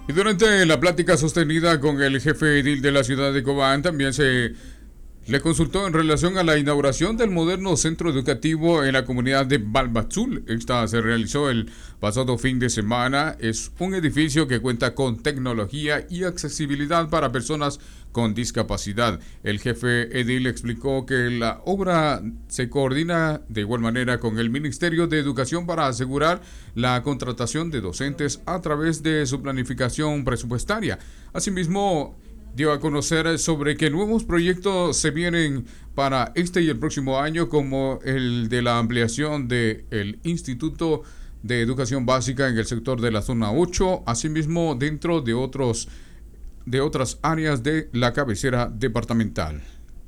Y durante la plática sostenida con el jefe edil de la ciudad de Cobán, también se le consultó en relación a la inauguración del moderno centro educativo en la comunidad de Balbazul. Esta se realizó el pasado fin de semana. Es un edificio que cuenta con tecnología y accesibilidad para personas con discapacidad. El jefe edil explicó que la obra se coordina de igual manera con el Ministerio de Educación para asegurar la contratación de docentes a través de su planificación presupuestaria. Asimismo, dio a conocer sobre que nuevos proyectos se vienen para este y el próximo año, como el de la ampliación del Instituto de Educación Básica en el sector de la zona 8, asimismo dentro de otras áreas de la cabecera departamental.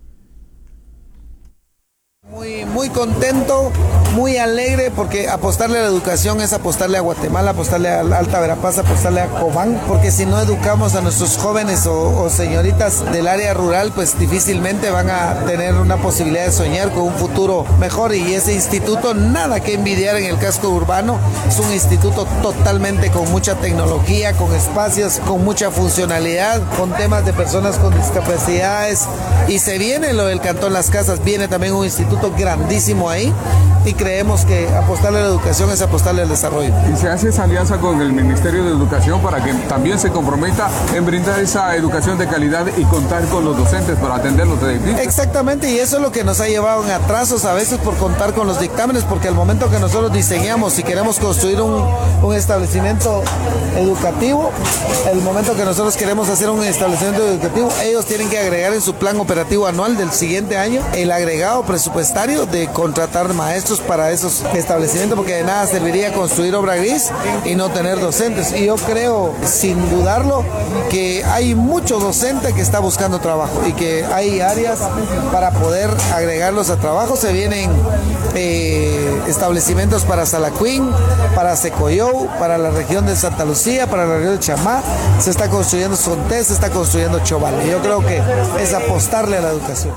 Muy contento, muy alegre, porque apostarle a la educación es apostarle a Guatemala, apostarle a Alta Verapaz, apostarle a Cobán, porque si no educamos a nuestros jóvenes o señoritas del área rural, pues difícilmente van a tener una posibilidad de soñar con un futuro mejor. Y ese instituto, nada que envidiar en el casco urbano, es un instituto totalmente con mucha tecnología, con espacios, con mucha funcionalidad, con temas de personas con discapacidades. Y se viene lo del Cantón Las Casas, viene también un instituto grandísimo ahí, y creemos que apostarle a la educación es apostarle al desarrollo. ¿Y se hace esa alianza con el Ministerio de Educación para que también se comprometa en brindar esa educación de calidad y contar con los docentes para atender los edificios? Exactamente, y eso es lo que nos ha llevado en atrasos a veces por contar con los dictámenes, porque al momento que nosotros diseñamos y queremos construir un establecimiento educativo, el momento que nosotros queremos hacer un establecimiento educativo, ellos tienen que agregar en su plan operativo anual del siguiente año el agregado presupuestario de contratar maestros para esos establecimientos, porque de nada serviría construir obra gris y no tener docentes. Y yo creo, sin dudarlo, que hay mucho docente que está buscando trabajo y que hay áreas para poder agregarlos a trabajo. Se vienen establecimientos para Salacuín, para Secoyou, para la región de Santa Lucía, para la región de Chamá. Se está construyendo Sonté, se está construyendo Choval. Y yo creo que es apostarle a la educación.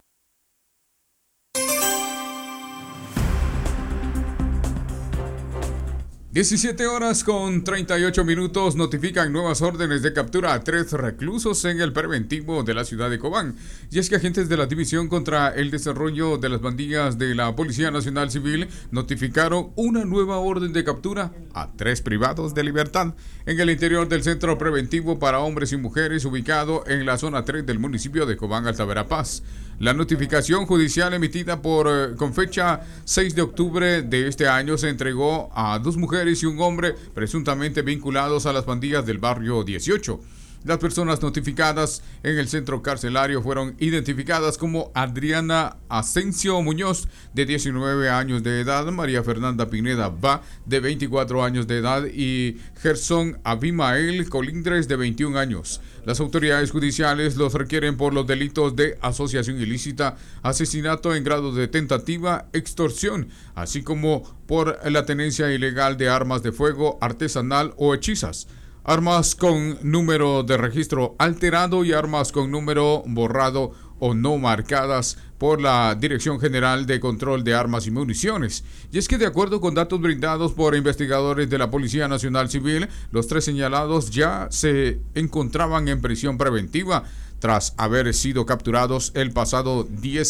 17:38 notifican nuevas órdenes de captura a 3 reclusos en el preventivo de la ciudad de Cobán. Y es que agentes de la División contra el Desarrollo de las Pandillas de la Policía Nacional Civil notificaron una nueva orden de captura a 3 privados de libertad en el interior del centro preventivo para hombres y mujeres ubicado en la zona 3 del municipio de Cobán, Alta Verapaz. La notificación judicial emitida con fecha 6 de octubre de este año se entregó a 2 mujeres y un hombre presuntamente vinculados a las pandillas del barrio 18. Las personas notificadas en el centro carcelario fueron identificadas como Adriana Asensio Muñoz, de 19 años de edad, María Fernanda Pineda Ba, de 24 años de edad, y Gerson Abimael Colindres, de 21 años. Las autoridades judiciales los requieren por los delitos de asociación ilícita, asesinato en grado de tentativa, extorsión, así como por la tenencia ilegal de armas de fuego, artesanal o hechizas, armas con número de registro alterado y armas con número borrado o no marcadas por la Dirección General de Control de Armas y Municiones. Y es que, de acuerdo con datos brindados por investigadores de la Policía Nacional Civil, los 3 señalados ya se encontraban en prisión preventiva tras haber sido capturados el pasado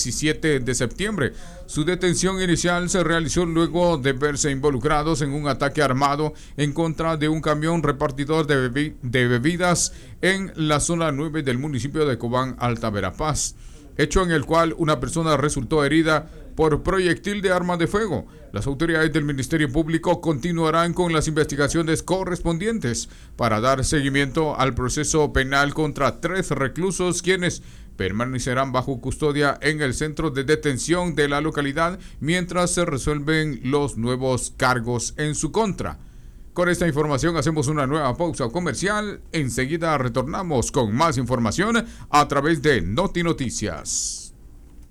17 de septiembre. Su detención inicial se realizó luego de verse involucrados en un ataque armado en contra de un camión repartidor de bebidas en la zona 9 del municipio de Cobán, Alta Verapaz, hecho en el cual una persona resultó herida por proyectil de arma de fuego. Las autoridades del Ministerio Público continuarán con las investigaciones correspondientes para dar seguimiento al proceso penal contra 3 reclusos, quienes permanecerán bajo custodia en el centro de detención de la localidad mientras se resuelven los nuevos cargos en su contra. Con esta información hacemos una nueva pausa comercial. Enseguida retornamos con más información a través de Noti Noticias.